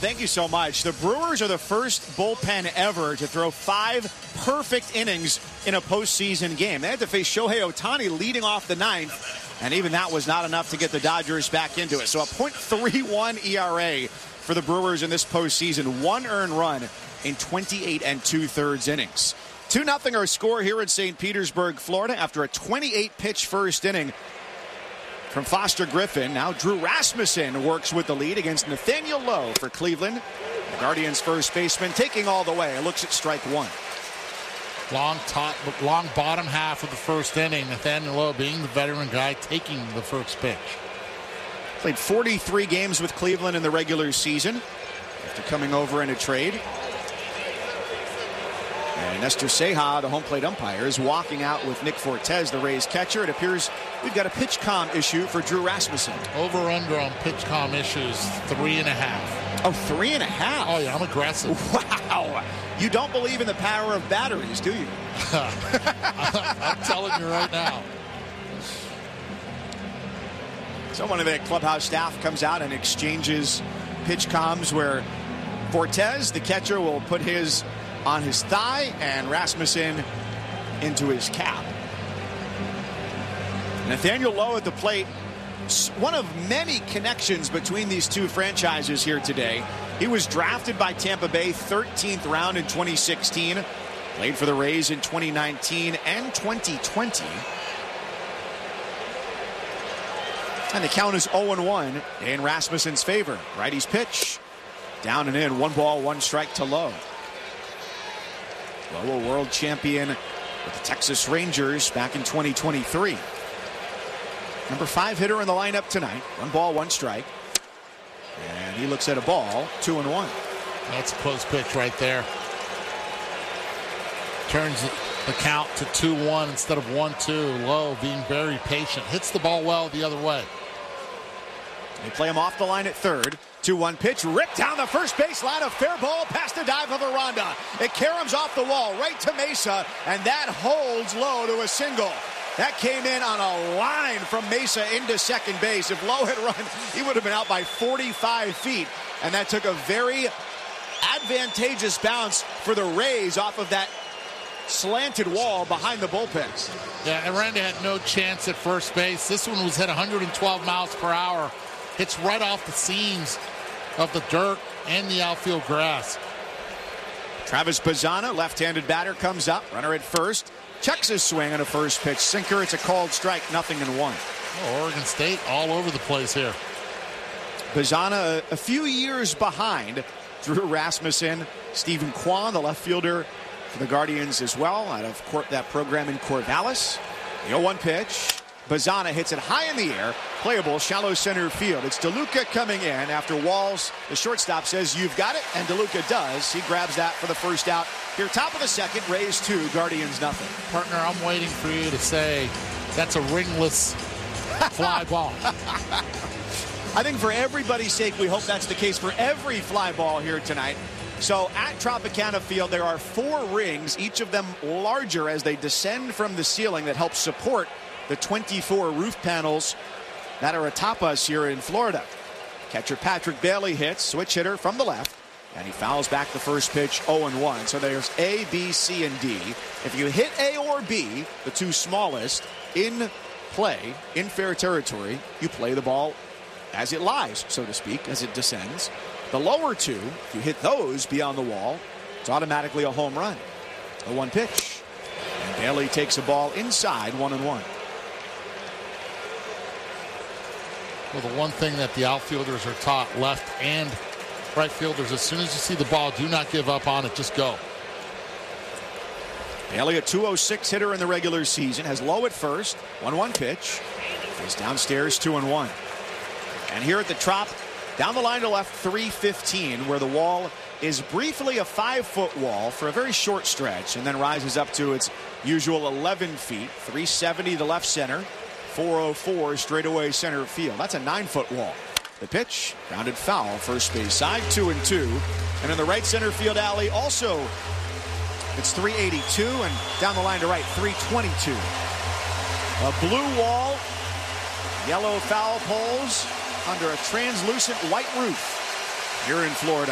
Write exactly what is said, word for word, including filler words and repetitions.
thank you so much. The Brewers are the first bullpen ever to throw five perfect innings in a postseason game. They had to face Shohei Ohtani leading off the ninth, and even that was not enough to get the Dodgers back into it. So a point three one E R A for the Brewers in this postseason. One earned run in twenty-eight and two-thirds innings. two nothing our score here in Saint Petersburg, Florida, after a twenty-eight pitch first inning from Foster Griffin. Now Drew Rasmussen works with the lead against Nathaniel Lowe for Cleveland. The Guardians first baseman taking all the way. Looks at strike one. Long top, long bottom half of the first inning. Nathaniel Lowe being the veteran guy taking the first pitch. Played forty-three games with Cleveland in the regular season after coming over in a trade. And Nestor Ceja, the home plate umpire, is walking out with Nick Fortes, the Rays catcher. It appears we've got a pitch comm issue for Drew Rasmussen. Over under on pitch comm issues, three and a half. Oh, three and a half? Oh, yeah, I'm aggressive. Wow. You don't believe in the power of batteries, do you? I'm telling you right now. So one of the clubhouse staff comes out and exchanges pitch comms where Fortes, the catcher, will put his on his thigh and Rasmussen into his cap. Nathaniel Lowe at the plate. One of many connections between these two franchises here today. He was drafted by Tampa Bay, thirteenth round in twenty sixteen. Played for the Rays in twenty nineteen and twenty twenty. And the count is oh and one in Rasmussen's favor. Righty's pitch. Down and in. One ball, one strike to Lowe. Lowe, a world champion with the Texas Rangers back in twenty twenty-three. Number five hitter in the lineup tonight. One ball, one strike. And he looks at a ball, two and one. That's a close pitch right there. Turns the count to two one instead of one two. Lowe being very patient. Hits the ball well the other way. They play him off the line at third. two one pitch, ripped down the first base line. A fair ball past the dive of Aranda. It caroms off the wall right to Mesa, and that holds Lowe to a single. That came in on a line from Mesa into second base. If Lowe had run, he would have been out by forty-five feet, and that took a very advantageous bounce for the Rays off of that slanted wall behind the bullpens. Yeah, Aranda had no chance at first base. This one was hit one hundred twelve miles per hour. Hits right off the seams of the dirt and the outfield grass. Travis Bazzana, left-handed batter, comes up. Runner at first. Checks his swing on a first pitch sinker. It's a called strike, nothing in one. Oh, Oregon State all over the place here. Bazzana a, a few years behind Drew Rasmussen. Stephen Kwan, the left fielder for the Guardians as well, out of court, that program in Corvallis. The oh one pitch. Bazzana hits it high in the air. Playable, shallow center field. It's DeLuca coming in after Walls, the shortstop, says, "You've got it," and DeLuca does. He grabs that for the first out. Here, top of the second, Rays two, Guardians nothing. Partner, I'm waiting for you to say that's a ringless fly ball. I think for everybody's sake, we hope that's the case for every fly ball here tonight. So at Tropicana Field, there are four rings, each of them larger as they descend from the ceiling that help support the twenty-four roof panels that are atop us here in Florida. Catcher Patrick Bailey hits, switch hitter from the left, and he fouls back the first pitch, oh and one. So there's A, B, C, and D. If you hit A or B, the two smallest, in play, in fair territory, you play the ball as it lies, so to speak, as it descends. The lower two, if you hit those beyond the wall, it's automatically a home run. The one pitch. And Bailey takes a ball inside, one and one. Well, the one thing that the outfielders are taught, left and right fielders, as soon as you see the ball, do not give up on it. Just go. Bailey, a two oh six hitter in the regular season, has Lowe at first. one one pitch. He's downstairs, two and one. And here at the Trop, down the line to left, three fifteen, where the wall is briefly a five-foot wall for a very short stretch, and then rises up to its usual eleven feet, three seventy to left center, four oh four straightaway center field. That's a nine-foot wall. The pitch, grounded foul, first base side, two and two. And in the right center field alley, also, it's three eighty-two, and down the line to right, three twenty-two. A blue wall, yellow foul poles under a translucent white roof here in Florida.